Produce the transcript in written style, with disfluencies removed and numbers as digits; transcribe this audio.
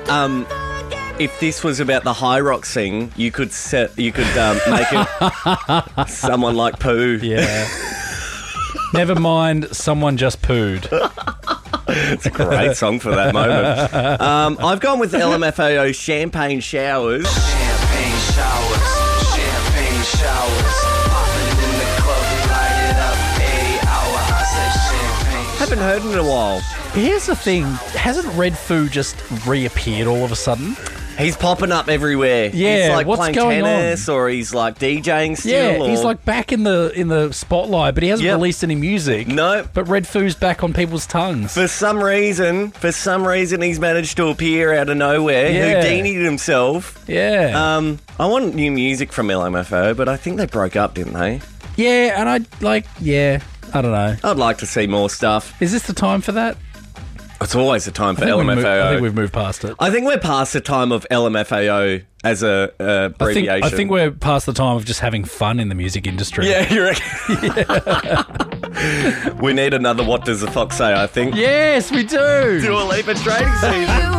If this was about the High Rock thing, you could make it someone like poo. Yeah. Never mind, someone just pooed. It's a great song for that moment. I've gone with LMFAO Champagne Showers. Champagne showers. Popping in the club, light it up. 8 hour, I said champagne. Haven't heard it in a while. Here's the thing. Hasn't Red Foo just reappeared all of a sudden? He's popping up everywhere. Yeah, he's like what's playing going tennis on? or he's like DJing still. Yeah, or... he's like back in the spotlight, but he hasn't Yep. released any music. No. But Red Foo's back on people's tongues. For some reason, he's managed to appear out of nowhere. Yeah. Houdini'd himself. Yeah. I want new music from LMFAO, but I think they broke up, didn't they? Yeah, and I don't know. I'd like to see more stuff. Is this the time for that? It's always the time for I LMFAO. think we've moved past it. I think we're past the time of LMFAO as a abbreviation. I think we're past the time of just having fun in the music industry. Yeah, you reckon? We need another What Does the Fox Say, I think. Yes, we do. Dua Lipa trading season.